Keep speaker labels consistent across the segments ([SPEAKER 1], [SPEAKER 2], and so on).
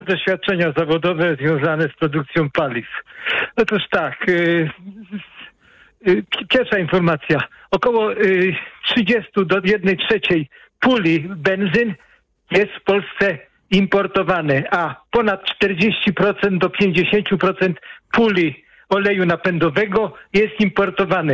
[SPEAKER 1] doświadczenia zawodowe związane z produkcją paliw. Otóż tak, pierwsza informacja. Około 30 do 1/3 puli benzyn jest w Polsce importowane, a ponad 40% do 50% puli oleju napędowego jest importowane.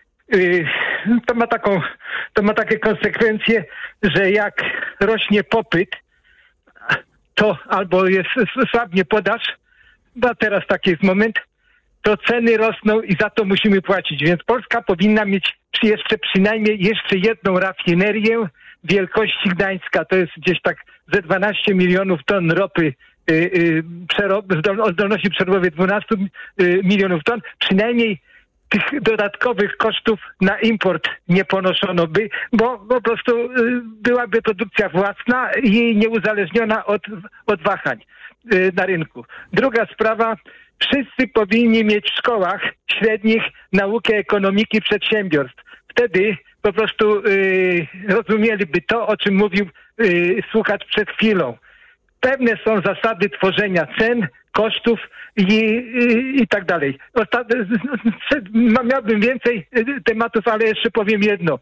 [SPEAKER 1] To ma takie konsekwencje, że jak rośnie popyt, to albo jest słabnie podaż, bo teraz taki jest moment, to ceny rosną i za to musimy płacić. Więc Polska powinna mieć przynajmniej jeszcze jedną rafinerię wielkości Gdańska. To jest gdzieś tak ze 12 milionów ton ropy, o zdolności przerobowej 12 milionów ton. Przynajmniej tych dodatkowych kosztów na import nie ponoszono by, bo po prostu byłaby produkcja własna i nieuzależniona od wahań na rynku. Druga sprawa, wszyscy powinni mieć w szkołach średnich naukę ekonomiki przedsiębiorstw. Wtedy po prostu rozumieliby to, o czym mówił słuchacz przed chwilą. Pewne są zasady tworzenia cen, kosztów i tak dalej. Miałbym więcej tematów, ale jeszcze powiem jedno.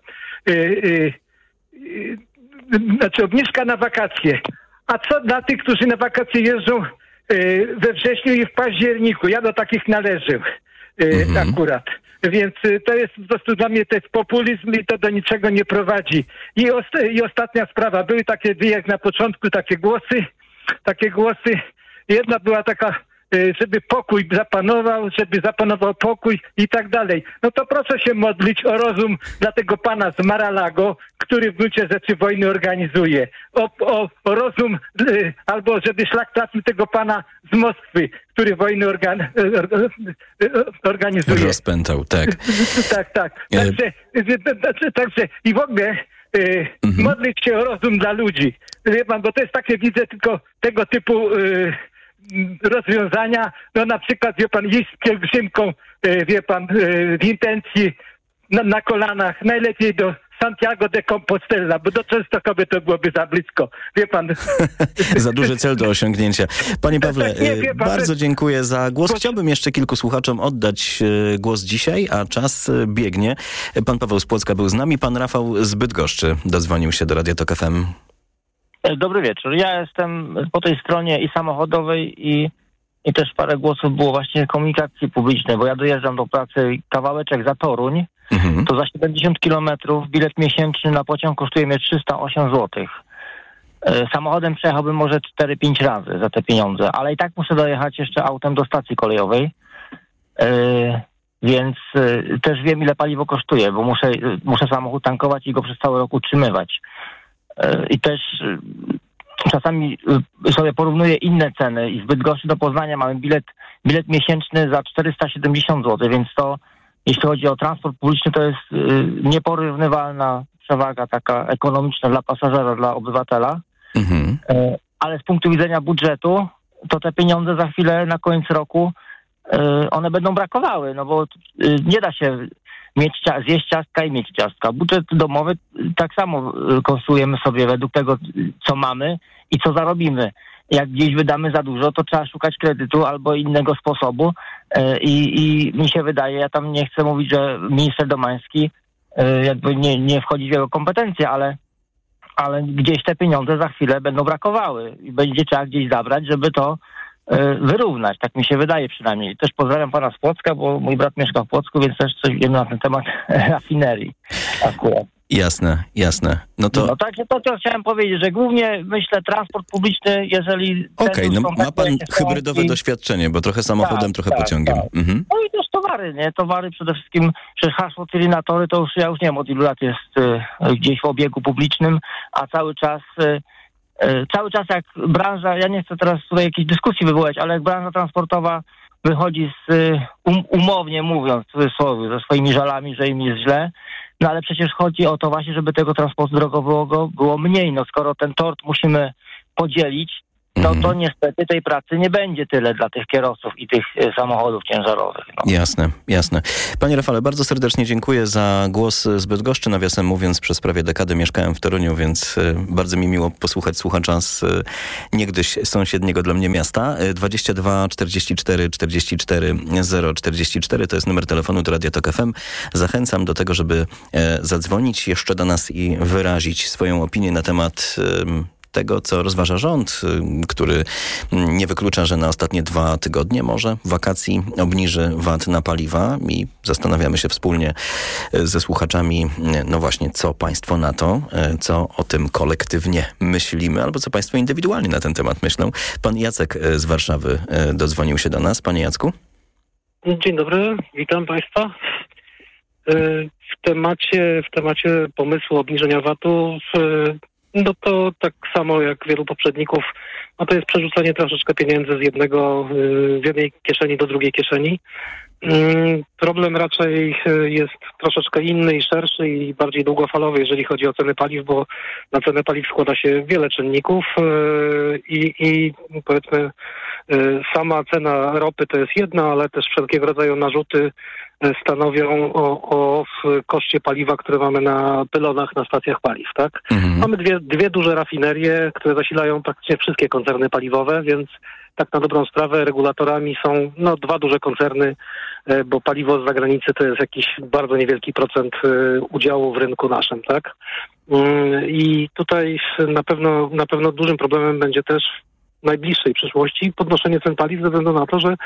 [SPEAKER 1] Znaczy obniżka na wakacje. A co dla tych, którzy na wakacje jeżdżą we wrześniu i w październiku? Ja do takich należę akurat. Więc to jest po prostu dla mnie to jest populizm i to do niczego nie prowadzi. I ostatnia sprawa. Były takie dwie, jak na początku, takie głosy. Jedna była taka, żeby pokój zapanował pokój i tak dalej. No to proszę się modlić o rozum dla tego pana z Mar-a-Lago, który w gruncie rzeczy wojny organizuje. O rozum, albo żeby szlak trafił tego pana z Moskwy, który wojny organizuje.
[SPEAKER 2] Rozpętał, tak.
[SPEAKER 1] Tak. Także i w ogóle modlić się o rozum dla ludzi. Wie pan, bo to jest takie, widzę tylko tego typu rozwiązania, no na przykład, wie pan, iść z pielgrzymką, wie pan, w intencji na kolanach, najlepiej do Santiago de Compostela, bo do Częstochowy to byłoby za blisko. Wie pan.
[SPEAKER 2] Za duży cel do osiągnięcia. Panie Pawle, bardzo dziękuję za głos. Chciałbym jeszcze kilku słuchaczom oddać głos dzisiaj, a czas biegnie. Pan Paweł z Płocka był z nami, pan Rafał z Bydgoszczy dodzwonił się do Radia Tok FM.
[SPEAKER 3] Dobry wieczór. Ja jestem po tej stronie i samochodowej i też parę głosów było właśnie komunikacji publicznej, bo ja dojeżdżam do pracy kawałeczek za Toruń, to za 70 kilometrów bilet miesięczny na pociąg kosztuje mnie 308 zł. Samochodem przejechałbym może 4-5 razy za te pieniądze, ale i tak muszę dojechać jeszcze autem do stacji kolejowej, więc też wiem, ile paliwo kosztuje, bo muszę samochód tankować i go przez cały rok utrzymywać. I też czasami sobie porównuję inne ceny i z Bydgoszczy do Poznania mamy bilet miesięczny za 470 zł, więc to, jeśli chodzi o transport publiczny, to jest nieporównywalna przewaga taka ekonomiczna dla pasażera, dla obywatela. Ale z punktu widzenia budżetu, to te pieniądze za chwilę na koniec roku one będą brakowały, no bo nie da się zjeść ciastka i mieć ciastka. Budżet domowy tak samo konstruujemy sobie według tego, co mamy i co zarobimy. Jak gdzieś wydamy za dużo, to trzeba szukać kredytu albo innego sposobu i mi się wydaje, ja tam nie chcę mówić, że minister Domański jakby nie wchodzi w jego kompetencje, ale gdzieś te pieniądze za chwilę będą brakowały i będzie trzeba gdzieś zabrać, żeby to wyrównać. Tak mi się wydaje przynajmniej. Też pozdrawiam pana z Płocka, bo mój brat mieszka w Płocku, więc też coś wiem na ten temat rafinerii akurat.
[SPEAKER 2] Jasne. No
[SPEAKER 3] także to, co chciałem powiedzieć, że głównie myślę transport publiczny, jeżeli...
[SPEAKER 2] Okej, ma pan hybrydowe doświadczenie, bo trochę samochodem, trochę pociągiem.
[SPEAKER 3] Tak. No i też towary, nie? Towary przede wszystkim, przecież hasło Tyrynatory to ja już nie wiem od ilu lat jest gdzieś w obiegu publicznym, a cały czas jak branża, ja nie chcę teraz tutaj jakiejś dyskusji wywołać, ale jak branża transportowa wychodzi umownie mówiąc, w cudzysłowie, ze swoimi żalami, że im jest źle, no ale przecież chodzi o to właśnie, żeby tego transportu drogowego było mniej. No skoro ten tort musimy podzielić, to niestety tej pracy nie będzie tyle dla tych kierowców i tych samochodów ciężarowych. No.
[SPEAKER 2] Jasne. Panie Rafale, bardzo serdecznie dziękuję za głos z Bydgoszczy. Nawiasem mówiąc, przez prawie dekadę mieszkałem w Toruniu, więc bardzo mi miło posłuchać słuchacza z niegdyś sąsiedniego dla mnie miasta. 22 44 44 044 to jest numer telefonu do Radia Tok FM. Zachęcam do tego, żeby zadzwonić jeszcze do nas i wyrazić swoją opinię na temat tego, co rozważa rząd, który nie wyklucza, że na ostatnie 2 tygodnie może wakacji obniży VAT na paliwa i zastanawiamy się wspólnie ze słuchaczami, no właśnie, co państwo na to, co o tym kolektywnie myślimy, albo co państwo indywidualnie na ten temat myślą. Pan Jacek z Warszawy dodzwonił się do nas. Panie Jacku?
[SPEAKER 4] Dzień dobry, witam państwa. W temacie pomysłu obniżenia VAT-u no to tak samo jak wielu poprzedników, no to jest przerzucanie troszeczkę pieniędzy z jednej kieszeni do drugiej kieszeni. Problem raczej jest troszeczkę inny i szerszy i bardziej długofalowy, jeżeli chodzi o ceny paliw, bo na cenę paliw składa się wiele czynników i powiedzmy sama cena ropy to jest jedna, ale też wszelkiego rodzaju narzuty stanowią o koszcie paliwa, które mamy na pylonach, na stacjach paliw, tak? Mamy dwie duże rafinerie, które zasilają praktycznie wszystkie koncerny paliwowe, więc tak na dobrą sprawę regulatorami są 2 duże koncerny, bo paliwo z zagranicy to jest jakiś bardzo niewielki procent udziału w rynku naszym, tak? I tutaj na pewno dużym problemem będzie też w najbliższej przyszłości podnoszenie cen paliw ze względu na to, że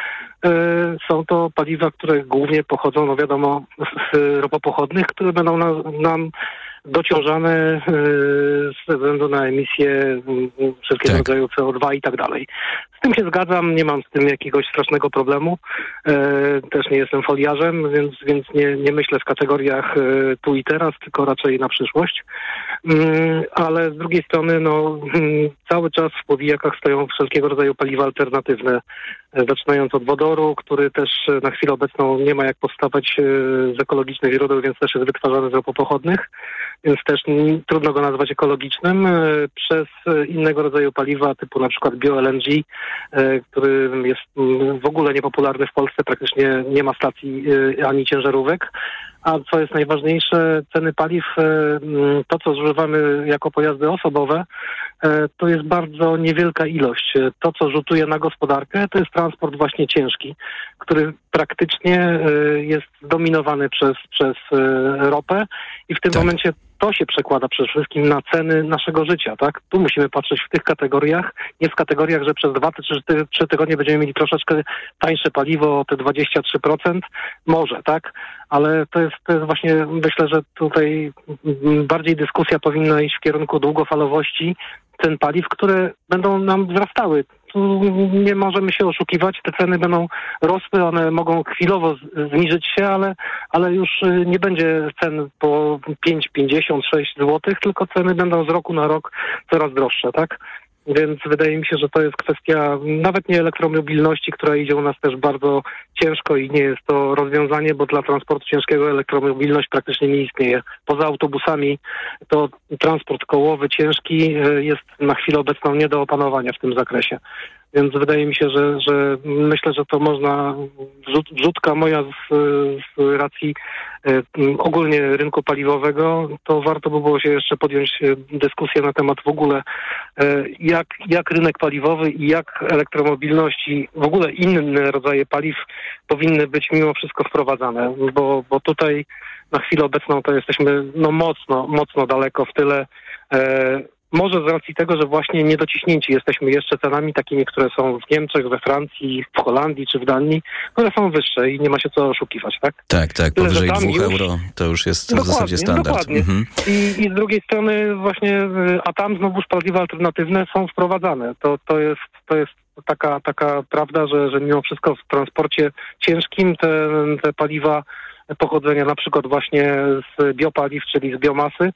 [SPEAKER 4] są to paliwa, które głównie pochodzą, no wiadomo, z ropopochodnych, które będą nam dociążane ze względu na emisję wszelkiego rodzaju CO2 i tak dalej. Z tym się zgadzam, nie mam z tym jakiegoś strasznego problemu. Też nie jestem foliarzem, więc nie myślę w kategoriach tu i teraz, tylko raczej na przyszłość. Ale z drugiej strony cały czas w powijakach stoją wszelkiego rodzaju paliwa alternatywne, zaczynając od wodoru, który też na chwilę obecną nie ma jak powstawać z ekologicznych źródeł, więc też jest wytwarzany z ropopochodnych, więc też trudno go nazwać ekologicznym, przez innego rodzaju paliwa typu na przykład bio-LNG, który jest w ogóle niepopularny w Polsce, praktycznie nie ma stacji ani ciężarówek. A co jest najważniejsze, ceny paliw, to co zużywamy jako pojazdy osobowe, to jest bardzo niewielka ilość. To, co rzutuje na gospodarkę, to jest transport właśnie ciężki, który praktycznie jest zdominowany przez ropę i w tym momencie to się przekłada przede wszystkim na ceny naszego życia, tak? Tu musimy patrzeć w tych kategoriach, nie w kategoriach, że przez 2 czy 3 tygodnie będziemy mieli troszeczkę tańsze paliwo o te 23%, może, tak? Ale to jest właśnie, myślę, że tutaj bardziej dyskusja powinna iść w kierunku długofalowości cen paliw, które będą nam wzrastały. Tu nie możemy się oszukiwać, te ceny będą rosły, one mogą chwilowo zniżyć się, ale już nie będzie cen po 5,50, 6 zł, tylko ceny będą z roku na rok coraz droższe, tak? Więc wydaje mi się, że to jest kwestia nawet nie elektromobilności, która idzie u nas też bardzo ciężko i nie jest to rozwiązanie, bo dla transportu ciężkiego elektromobilność praktycznie nie istnieje. Poza autobusami to transport kołowy ciężki jest na chwilę obecną nie do opanowania w tym zakresie. Więc wydaje mi się, że myślę, że to można, wrzutka moja z racji ogólnie rynku paliwowego, to warto by było się jeszcze podjąć dyskusję na temat w ogóle jak rynek paliwowy i jak elektromobilność i w ogóle inne rodzaje paliw powinny być mimo wszystko wprowadzane, bo tutaj na chwilę obecną to jesteśmy mocno daleko w tyle. Może z racji tego, że właśnie niedociśnięci jesteśmy jeszcze cenami takimi, które są w Niemczech, we Francji, w Holandii czy w Danii, które są wyższe i nie ma się co oszukiwać, tak?
[SPEAKER 2] Tak, powyżej 2 euro to już jest w zasadzie standard.
[SPEAKER 4] Dokładnie. I z drugiej strony właśnie, a tam znowuż paliwa alternatywne są wprowadzane. To jest taka prawda, że mimo wszystko w transporcie ciężkim te paliwa pochodzenia na przykład właśnie z biopaliw, czyli z biomasy,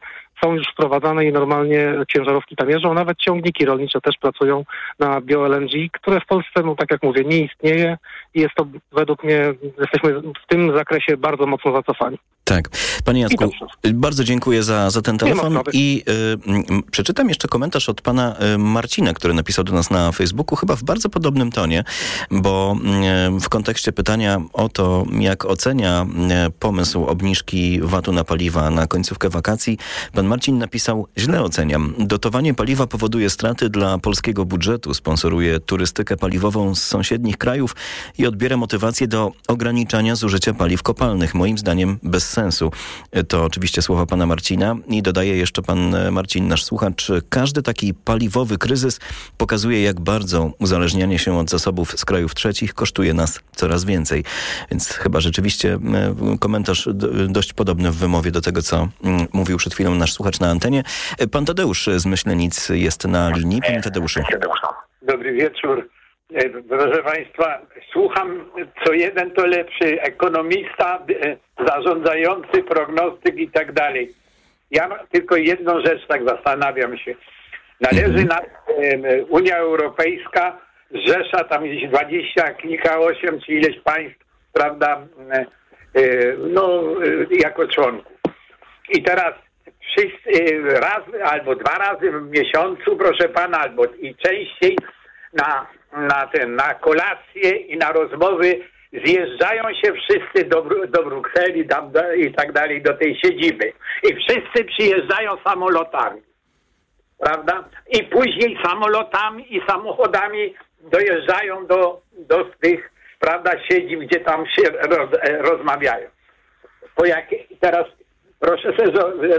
[SPEAKER 4] są już wprowadzane i normalnie ciężarówki tam jeżdżą. Nawet ciągniki rolnicze też pracują na bio-LNG, które w Polsce, no tak jak mówię, nie istnieje i jest to według mnie, jesteśmy w tym zakresie bardzo mocno zacofani.
[SPEAKER 2] Tak. Panie Jacku, bardzo dziękuję za ten telefon i przeczytam jeszcze komentarz od pana Marcina, który napisał do nas na Facebooku, chyba w bardzo podobnym tonie, bo w kontekście pytania o to, jak ocenia pomysł obniżki VAT-u na paliwa na końcówkę wakacji, pan Marcin napisał: źle oceniam. Dotowanie paliwa powoduje straty dla polskiego budżetu, sponsoruje turystykę paliwową z sąsiednich krajów i odbiera motywację do ograniczania zużycia paliw kopalnych. Moim zdaniem bez sensu. To oczywiście słowa pana Marcina i dodaje jeszcze pan Marcin, nasz słuchacz: każdy taki paliwowy kryzys pokazuje, jak bardzo uzależnianie się od zasobów z krajów trzecich kosztuje nas coraz więcej. Więc chyba rzeczywiście komentarz dość podobny w wymowie do tego, co mówił przed chwilą nasz słuchacz na antenie. Pan Tadeusz z Myślenic jest na linii. Panie Tadeuszu.
[SPEAKER 5] Dobry wieczór. Proszę państwa, słucham, co jeden to lepszy ekonomista, zarządzający, prognostyk i tak dalej. Ja mam tylko jedną rzecz, tak zastanawiam się. Należy na Unia Europejska, zrzesza tam gdzieś 28 czy ileś państw, prawda, jako członków. I teraz wszyscy raz albo dwa razy w miesiącu, proszę pana, albo i częściej na kolację i na rozmowy zjeżdżają się wszyscy do Brukseli i tak dalej, do tej siedziby. I wszyscy przyjeżdżają samolotami, prawda? I później samolotami i samochodami dojeżdżają do tych, prawda, siedzib, gdzie tam się rozmawiają. Teraz proszę sobie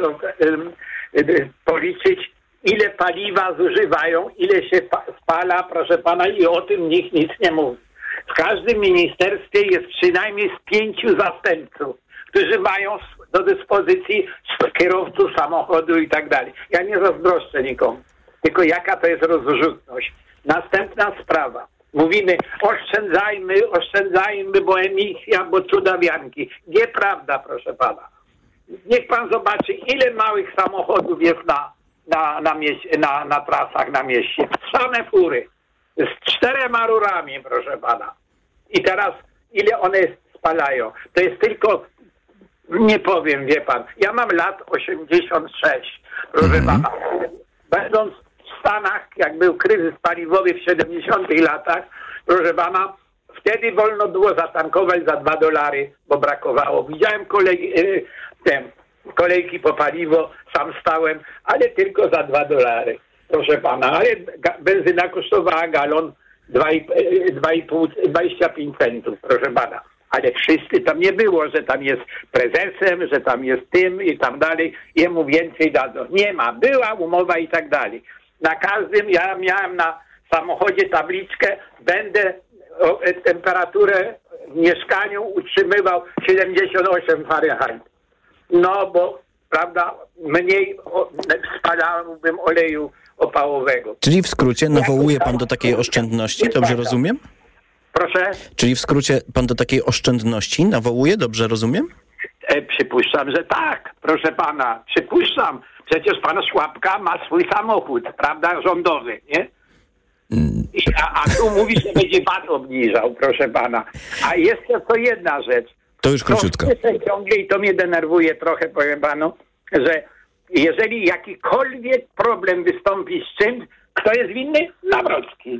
[SPEAKER 5] policzyć, ile paliwa zużywają, ile się spala, proszę pana, i o tym nikt nic nie mówi. W każdym ministerstwie jest przynajmniej z 5 zastępców, którzy mają do dyspozycji kierowców samochodu i tak dalej. Ja nie zazdroszczę nikomu, tylko jaka to jest rozrzutność. Następna sprawa. Mówimy, oszczędzajmy, bo emisja, bo cudawianki. Nieprawda, proszę pana. Niech pan zobaczy, ile małych samochodów jest na trasach na mieście. Same fury. Z 4 rurami, proszę pana. I teraz, ile one spalają? To jest tylko, nie powiem, wie pan. Ja mam lat 86, proszę pana. Będąc w Stanach, jak był kryzys paliwowy w 70 latach, proszę pana, wtedy wolno było zatankować za $2, bo brakowało. Widziałem kolejki po paliwo, sam stałem, ale tylko za $2. Proszę pana, ale benzyna kosztowała galon 25 centów, proszę pana. Ale wszyscy tam nie było, że tam jest prezesem, że tam jest tym i tam dalej, jemu więcej dadzą. Nie ma, była umowa i tak dalej. Na każdym, ja miałem na samochodzie tabliczkę, będę temperaturę w mieszkaniu utrzymywał 78 Fahrenheit. No bo, prawda, mniej spalałbym oleju opałowego.
[SPEAKER 2] Czyli w skrócie nawołuje pan do takiej oszczędności, dobrze rozumiem?
[SPEAKER 5] Proszę?
[SPEAKER 2] Czyli w skrócie pan do takiej oszczędności nawołuje, dobrze rozumiem?
[SPEAKER 5] Przypuszczam, że tak, proszę pana. Przypuszczam. Przecież pan Szłapka ma swój samochód, prawda, rządowy, nie? A tu mówi, że będzie VAT obniżał, proszę pana. A jeszcze to jedna rzecz.
[SPEAKER 2] To już króciutko.
[SPEAKER 5] Ciągle, i to mnie denerwuje trochę, powiem panu, że jeżeli jakikolwiek problem wystąpi z czymś, kto jest winny? Nawrocki.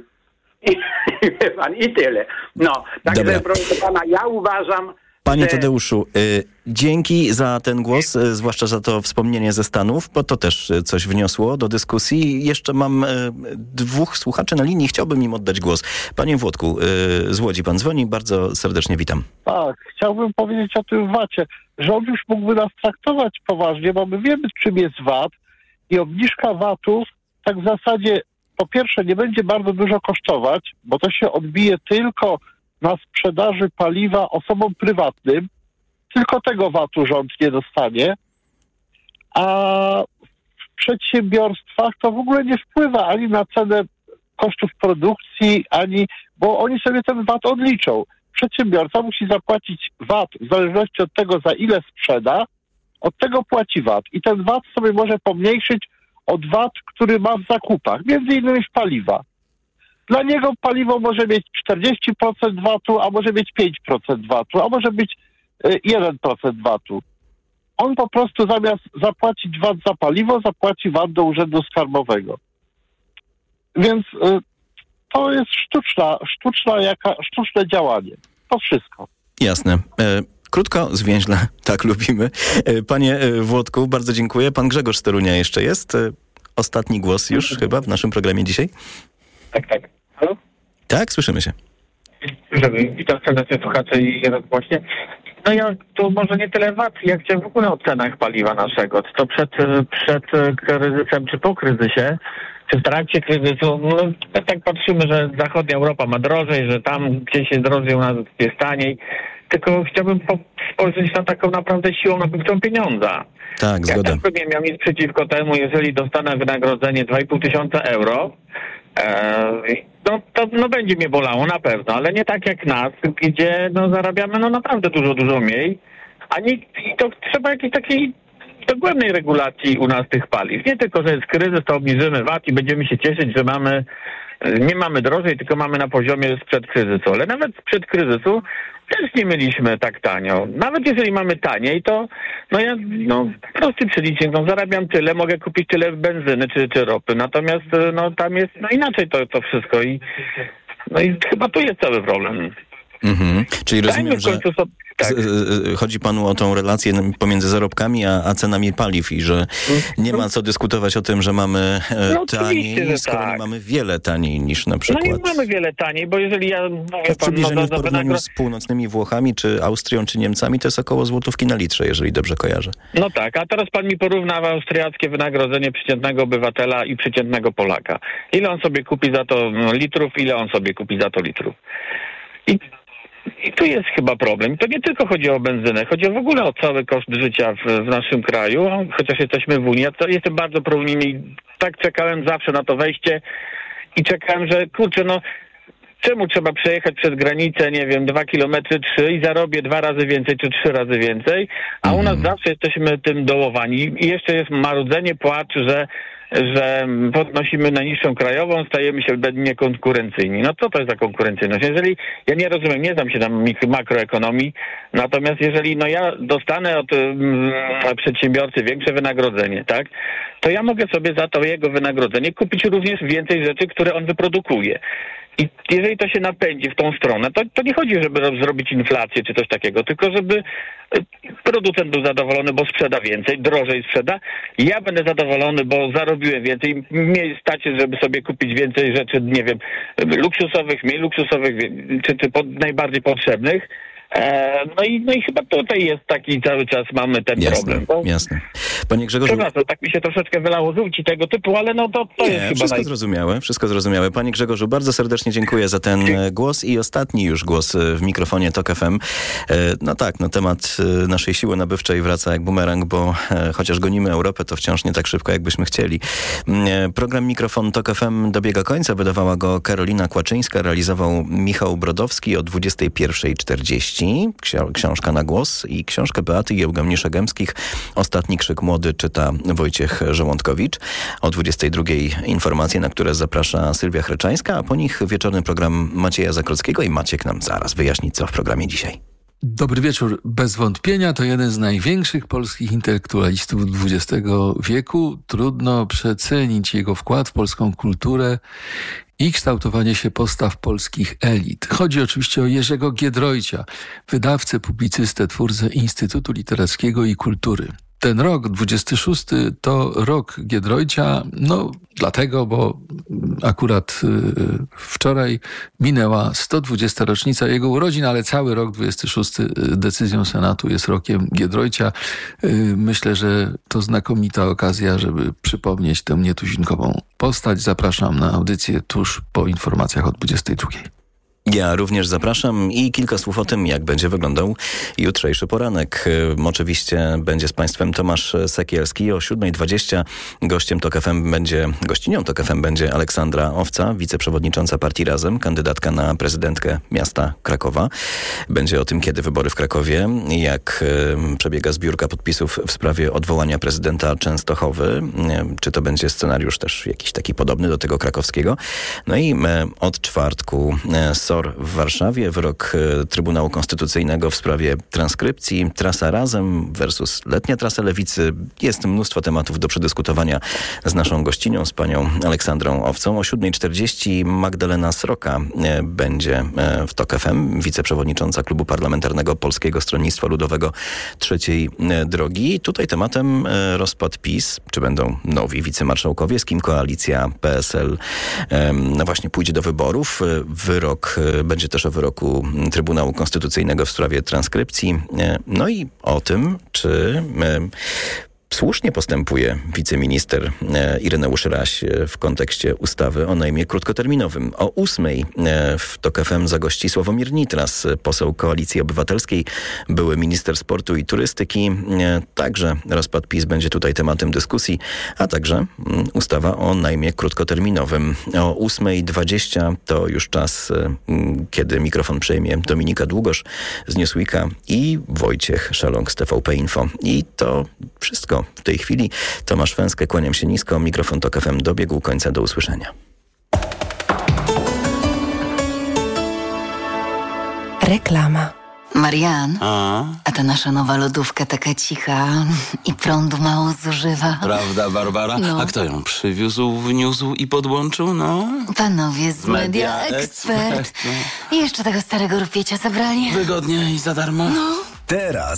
[SPEAKER 5] I tyle. No, także proszę pana, ja uważam,
[SPEAKER 2] Panie Tadeuszu, dzięki za ten głos, zwłaszcza za to wspomnienie ze Stanów, bo to też coś wniosło do dyskusji. Jeszcze mam 2 słuchaczy na linii, chciałbym im oddać głos. Panie Włodku, z Łodzi pan dzwoni, bardzo serdecznie witam.
[SPEAKER 6] Tak, chciałbym powiedzieć o tym VAT-ie. Rząd już mógłby nas traktować poważnie, bo my wiemy, czym jest VAT i obniżka VAT-u tak w zasadzie po pierwsze nie będzie bardzo dużo kosztować, bo to się odbije tylko na sprzedaży paliwa osobom prywatnym. Tylko tego VAT-u rząd nie dostanie. A w przedsiębiorstwach to w ogóle nie wpływa ani na cenę kosztów produkcji, bo oni sobie ten VAT odliczą. Przedsiębiorca musi zapłacić VAT w zależności od tego, za ile sprzeda, od tego płaci VAT i ten VAT sobie może pomniejszyć od VAT, który ma w zakupach, między innymi w paliwa. Dla niego paliwo może mieć 40% VAT-u, a może mieć 5% VAT-u, a może być 1% VAT-u. On po prostu zamiast zapłacić VAT za paliwo, zapłaci VAT do Urzędu Skarbowego. Więc to jest sztuczne działanie. To wszystko.
[SPEAKER 2] Jasne. Krótko, zwięźle, tak lubimy. Panie Włodku, bardzo dziękuję. Pan Grzegorz z Torunia jeszcze jest. Ostatni głos już chyba w naszym programie dzisiaj.
[SPEAKER 7] Tak. Halo?
[SPEAKER 2] Tak, słyszymy się.
[SPEAKER 7] Witam serdecznie słuchacze i rozgłośnie. No ja tu może nie tyle VAT, jak chciałem w ogóle o cenach paliwa naszego. Czy to przed kryzysem, czy po kryzysie, czy w trakcie kryzysu. No, tak patrzymy, że zachodnia Europa ma drożej, że tam gdzieś jest drożej, u nas jest taniej. Tylko chciałbym spojrzeć na taką naprawdę siłą nabywczą pieniądza.
[SPEAKER 2] Tak, zgoda.
[SPEAKER 7] Ja też bym nie miał nic przeciwko temu, jeżeli dostanę wynagrodzenie 2500 euro, to będzie mnie bolało na pewno, ale nie tak jak nas, gdzie zarabiamy naprawdę dużo mniej, i to trzeba jakiejś takiej dogłębnej regulacji u nas tych paliw. Nie tylko, że jest kryzys, to obniżymy VAT i będziemy się cieszyć, że nie mamy drożej, tylko mamy na poziomie sprzed kryzysu, ale nawet sprzed kryzysu też nie mieliśmy tak tanio. Nawet jeżeli mamy taniej, to ja prosty przelicznik, zarabiam tyle, mogę kupić tyle benzyny czy ropy, natomiast tam jest inaczej to wszystko i chyba tu jest cały problem.
[SPEAKER 2] Mhm. Czyli rozumiem, że chodzi panu o tą relację pomiędzy zarobkami a cenami paliw i że nie ma co dyskutować o tym, że mamy taniej, skoro nie mamy wiele taniej niż na przykład.
[SPEAKER 7] Nie mamy wiele taniej, bo jeżeli
[SPEAKER 2] w przybliżeniu w porównaniu z północnymi Włochami, czy Austrią, czy Niemcami, to jest około złotówki na litrze, jeżeli dobrze kojarzę.
[SPEAKER 7] No tak, a teraz pan mi porówna austriackie wynagrodzenie przeciętnego obywatela i przeciętnego Polaka. Ile on sobie kupi za to litrów, ile on sobie kupi za to litrów. I tu jest chyba problem. To nie tylko chodzi o benzynę, chodzi w ogóle o cały koszt życia w naszym kraju, chociaż jesteśmy w Unii. Ja jestem bardzo prounijny i tak czekałem zawsze na to wejście i czekałem, że czemu trzeba przejechać przez granicę, 2 kilometry, 3 i zarobię 2 razy więcej czy 3 razy więcej, a u nas zawsze jesteśmy tym dołowani i jeszcze jest marudzenie, płacz, że podnosimy najniższą krajową, stajemy się niekonkurencyjni. Co to jest za konkurencyjność? Jeżeli, ja nie rozumiem, nie znam się na makroekonomii, natomiast jeżeli ja dostanę od przedsiębiorcy większe wynagrodzenie, tak, to ja mogę sobie za to jego wynagrodzenie kupić również więcej rzeczy, które on wyprodukuje. I jeżeli to się napędzi w tą stronę, to nie chodzi, żeby zrobić inflację czy coś takiego, tylko żeby producent był zadowolony, bo sprzeda więcej, drożej sprzeda. Ja będę zadowolony, bo zarobiłem więcej. Mnie stać, żeby sobie kupić więcej rzeczy, luksusowych, mniej luksusowych, czy najbardziej potrzebnych. I chyba tutaj jest taki cały czas mamy ten problem.
[SPEAKER 2] Jasne. Panie Grzegorzu...
[SPEAKER 7] tak mi się troszeczkę wylało żółci tego typu, ale to jest chyba...
[SPEAKER 2] Wszystko zrozumiałe. Panie Grzegorzu, bardzo serdecznie dziękuję za ten głos i ostatni już głos w mikrofonie TOK FM. Temat naszej siły nabywczej wraca jak bumerang, bo chociaż gonimy Europę, to wciąż nie tak szybko, jakbyśmy chcieli. Program Mikrofon TOK FM dobiega końca. Wydawała go Karolina Kłaczyńska, realizował Michał Brodowski o 21:40. Książka na głos i książkę Beaty i Eugeniusza Gębskich Ostatni krzyk młody czyta Wojciech Żołądkowicz. O 22:00 informacje, na które zaprasza Sylwia Chreczańska, a po nich wieczorny program Macieja Zakrockiego i Maciek nam zaraz wyjaśni, co w programie dzisiaj.
[SPEAKER 8] Dobry wieczór. Bez wątpienia to jeden z największych polskich intelektualistów XX wieku. Trudno przecenić jego wkład w polską kulturę i kształtowanie się postaw polskich elit. Chodzi oczywiście o Jerzego Giedroycia, wydawcę, publicystę, twórcę Instytutu Literackiego i Kultury. Ten rok, 26, to rok Giedroycia, dlatego, bo akurat wczoraj minęła 120. rocznica jego urodzin, ale cały rok 26 decyzją Senatu jest rokiem Giedroycia. Myślę, że to znakomita okazja, żeby przypomnieć tę nietuzinkową postać. Zapraszam na audycję tuż po informacjach o 22:00.
[SPEAKER 2] Ja również zapraszam i kilka słów o tym, jak będzie wyglądał jutrzejszy poranek. Oczywiście będzie z Państwem Tomasz Sekielski. O 7:20 gościnią TOK FM będzie Aleksandra Owca, wiceprzewodnicząca partii Razem, kandydatka na prezydentkę miasta Krakowa. Będzie o tym, kiedy wybory w Krakowie, jak przebiega zbiórka podpisów w sprawie odwołania prezydenta Częstochowy. Czy to będzie scenariusz też jakiś taki podobny do tego krakowskiego. No i od czwartku SOR w Warszawie, wyrok Trybunału Konstytucyjnego w sprawie transkrypcji, trasa Razem versus letnia trasa Lewicy. Jest mnóstwo tematów do przedyskutowania z naszą gościnią, z panią Aleksandrą Owcą. O 7:40 Magdalena Sroka będzie w TOK FM, wiceprzewodnicząca Klubu Parlamentarnego Polskiego Stronnictwa Ludowego Trzeciej Drogi. Tutaj tematem rozpad PiS, czy będą nowi wicemarszałkowie, z kim koalicja PSL właśnie pójdzie do wyborów. Będzie też o wyroku Trybunału Konstytucyjnego w sprawie transkrypcji. No i o tym, czy słusznie postępuje wiceminister Ireneusz Raś w kontekście ustawy o najmie krótkoterminowym. O 8:00 w TOK FM zagości Sławomir Nitras, poseł Koalicji Obywatelskiej, były minister sportu i turystyki. Także rozpad PiS będzie tutaj tematem dyskusji, a także ustawa o najmie krótkoterminowym. O 8:20 to już czas, kiedy mikrofon przejmie Dominika Długosz z Newsweeka i Wojciech Szelong z TVP Info. I to wszystko w tej chwili. Tomasz Węskę, kłaniam się nisko. Mikrofon TOK FM dobiegł końca. Do usłyszenia.
[SPEAKER 9] Reklama.
[SPEAKER 10] Marian, a ta nasza nowa lodówka taka cicha i prądu mało zużywa.
[SPEAKER 11] Prawda, Barbara?
[SPEAKER 10] No.
[SPEAKER 11] A kto ją przywiózł, wniósł i podłączył, no?
[SPEAKER 10] Panowie z Media Expert. I jeszcze tego starego rupiecia zabrali.
[SPEAKER 11] Wygodnie i za darmo.
[SPEAKER 10] No.
[SPEAKER 12] Teraz